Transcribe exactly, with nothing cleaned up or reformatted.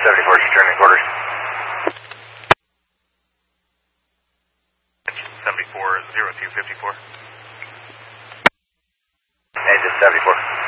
seventy-four, returning quarters. seventy-four, zero two fifty-four. Engine seventy-four.